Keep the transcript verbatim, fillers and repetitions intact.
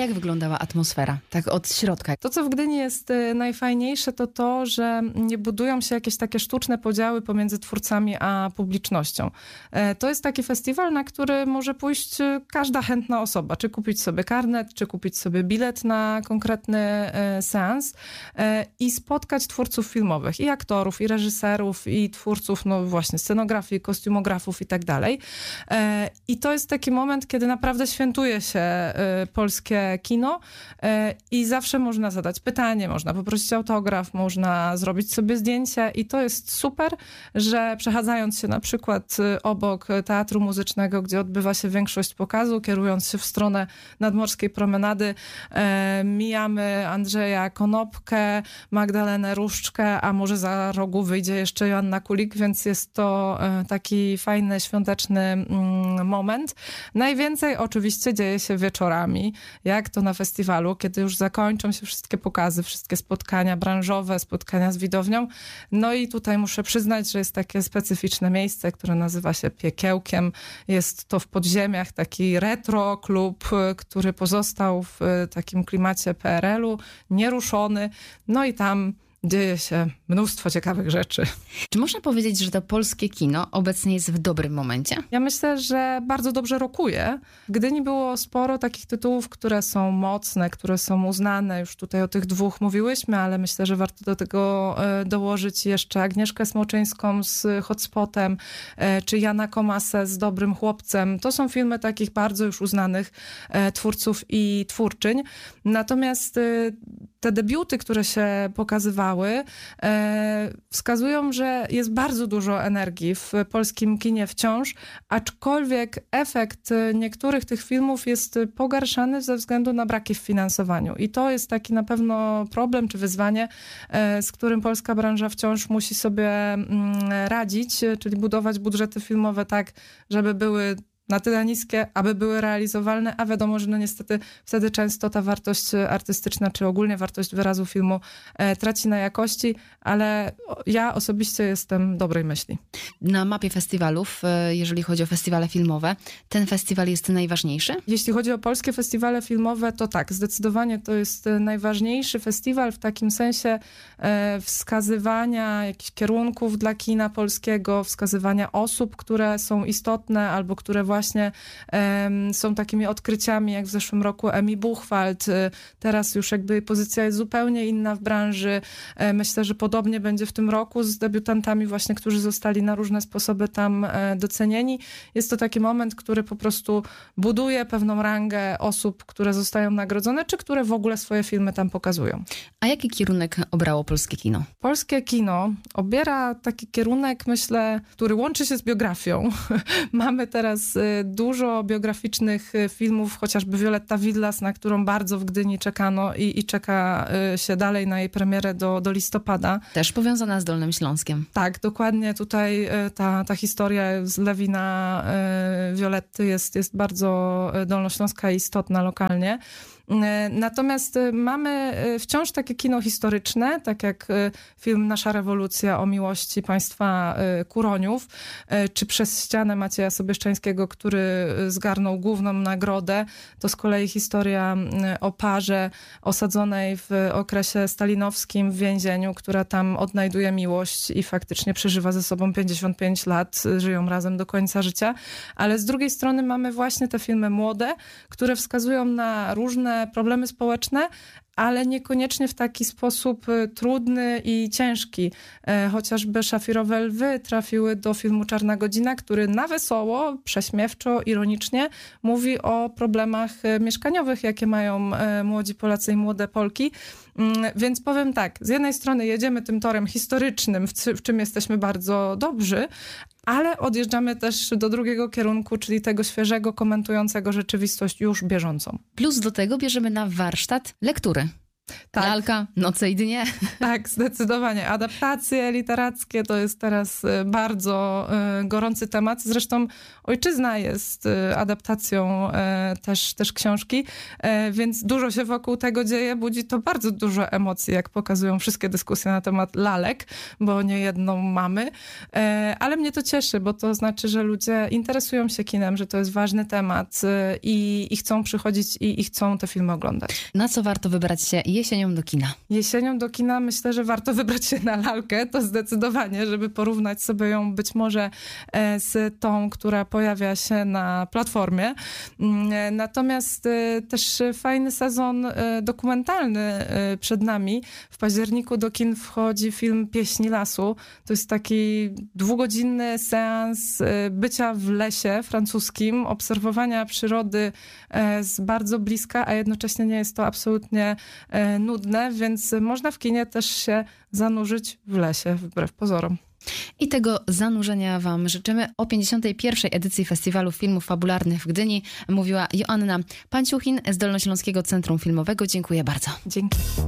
jak wyglądała atmosfera, tak od środka? To, co w Gdyni jest najfajniejsze, to to, że nie budują się jakieś takie sztuczne podziały pomiędzy twórcami a publicznością. To jest taki festiwal, na który może pójść każda chętna osoba, czy kupić sobie karnet, czy kupić sobie bilet na konkretny seans i spotkać twórców filmowych, i aktorów, i reżyserów, i twórców, no właśnie, scenografii, kostiumografów i tak dalej. I to jest taki moment, kiedy naprawdę świętuje się polskie kino i zawsze można zadać pytanie, można poprosić autograf, można zrobić sobie zdjęcie i to jest super, że przechadzając się na przykład obok Teatru Muzycznego, gdzie odbywa się większość pokazu, kierując się w stronę Nadmorskiej Promenady, mijamy Andrzeja Konopkę, Magdalenę Różczkę, a może za rogu wyjdzie jeszcze Joanna Kulik, więc jest to taki fajny, świąteczny moment. Najwięcej oczywiście dzieje się wieczorami, jak to na festiwalu, kiedy już zakończą się wszystkie pokazy, wszystkie spotkania branżowe, spotkania z widownią. No i tutaj muszę przyznać, że jest takie specyficzne miejsce, które nazywa się Piekiełkiem. Jest to w podziemiach taki retro klub, który pozostał w takim klimacie P R L u, nieruszony. No i tam dzieje się mnóstwo ciekawych rzeczy. Czy można powiedzieć, że to polskie kino obecnie jest w dobrym momencie? Ja myślę, że bardzo dobrze rokuje. W Gdyni było sporo takich tytułów, które są mocne, które są uznane. Już tutaj o tych dwóch mówiłyśmy, ale myślę, że warto do tego dołożyć jeszcze Agnieszkę Smoczyńską z Hotspotem, czy Jana Komasę z Dobrym Chłopcem. To są filmy takich bardzo już uznanych twórców i twórczyń. Natomiast te debiuty, które się pokazywały, e, wskazują, że jest bardzo dużo energii w polskim kinie wciąż, aczkolwiek efekt niektórych tych filmów jest pogarszany ze względu na braki w finansowaniu. I to jest taki na pewno problem czy wyzwanie, e, z którym polska branża wciąż musi sobie mm, radzić, czyli budować budżety filmowe tak, żeby były na tyle niskie, aby były realizowalne, a wiadomo, że no niestety wtedy często ta wartość artystyczna, czy ogólnie wartość wyrazu filmu e, traci na jakości, ale ja osobiście jestem dobrej myśli. Na mapie festiwalów, jeżeli chodzi o festiwale filmowe, ten festiwal jest najważniejszy? Jeśli chodzi o polskie festiwale filmowe, to tak, zdecydowanie to jest najważniejszy festiwal w takim sensie e, wskazywania jakichś kierunków dla kina polskiego, wskazywania osób, które są istotne albo które właśnie um, są takimi odkryciami, jak w zeszłym roku Emi Buchwald. Teraz już jakby pozycja jest zupełnie inna w branży. Myślę, że podobnie będzie w tym roku z debiutantami właśnie, którzy zostali na różne sposoby tam docenieni. Jest to taki moment, który po prostu buduje pewną rangę osób, które zostają nagrodzone, czy które w ogóle swoje filmy tam pokazują. A jaki kierunek obrało polskie kino? Polskie kino obiera taki kierunek, myślę, który łączy się z biografią. Mamy teraz dużo biograficznych filmów, chociażby Violetta Villas, na którą bardzo w Gdyni czekano i, i czeka się dalej na jej premierę do, do listopada. Też powiązana z Dolnym Śląskiem. Tak, dokładnie. Tutaj ta, ta historia z Lewina Violetty jest, jest bardzo dolnośląska i istotna lokalnie. Natomiast mamy wciąż takie kino historyczne, tak jak film Nasza rewolucja o miłości państwa Kuroniów, czy Przez ścianę Macieja Sobieszczańskiego, który zgarnął główną nagrodę. To z kolei historia o parze osadzonej w okresie stalinowskim w więzieniu, która tam odnajduje miłość i faktycznie przeżywa ze sobą pięćdziesiąt pięć lat, żyją razem do końca życia. Ale z drugiej strony mamy właśnie te filmy młode, które wskazują na różne problemy społeczne, ale niekoniecznie w taki sposób trudny i ciężki. Chociażby Szafirowe Lwy trafiły do filmu Czarna godzina, który na wesoło, prześmiewczo, ironicznie mówi o problemach mieszkaniowych, jakie mają młodzi Polacy i młode Polki. Więc powiem tak, z jednej strony jedziemy tym torem historycznym, w, w czym jesteśmy bardzo dobrzy, ale odjeżdżamy też do drugiego kierunku, czyli tego świeżego, komentującego rzeczywistość już bieżącą. Plus do tego bierzemy na warsztat lektury. Tak. Lalka, Noce i dnie. Tak, zdecydowanie. Adaptacje literackie to jest teraz y, bardzo y, gorący temat. Zresztą Ojczyzna jest y, adaptacją y, też, też książki, y, więc dużo się wokół tego dzieje. Budzi to bardzo dużo emocji, jak pokazują wszystkie dyskusje na temat lalek, bo nie jedną mamy. Y, ale mnie to cieszy, bo to znaczy, że ludzie interesują się kinem, że to jest ważny temat y, i, i chcą przychodzić i, i chcą te filmy oglądać. Na co warto wybrać się jesienią do kina? Jesienią do kina myślę, że warto wybrać się na lalkę, to zdecydowanie, żeby porównać sobie ją być może e, z tą, która pojawia się na platformie. Mm, Natomiast e, też fajny sezon e, dokumentalny e, przed nami. W październiku do kin wchodzi film Pieśni lasu. To jest taki dwugodzinny seans e, bycia w lesie francuskim, obserwowania przyrody e, z bardzo bliska, a jednocześnie nie jest to absolutnie e, nudne, więc można w kinie też się zanurzyć w lesie, wbrew pozorom. I tego zanurzenia wam życzymy. O pięćdziesiątej pierwszej edycji Festiwalu Filmów Fabularnych w Gdyni mówiła Joanna Panciuchin z Dolnośląskiego Centrum Filmowego. Dziękuję bardzo. Dzięki.